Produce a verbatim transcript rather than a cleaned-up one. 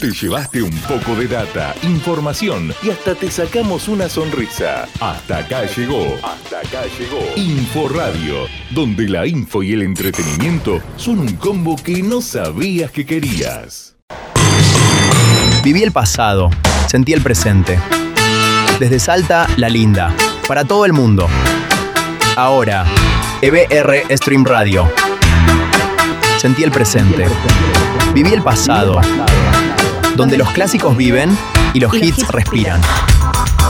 Te llevaste un poco de data, información y hasta te sacamos una sonrisa. Hasta acá llegó. Hasta acá llegó. Inforadio, donde la info y el entretenimiento son un combo que no sabías que querías. Viví el pasado, sentí el presente. Desde Salta, La Linda, para todo el mundo. Ahora, E B R Stream Radio. Sentí el presente. Viví el pasado, donde los clásicos viven y los hits respiran.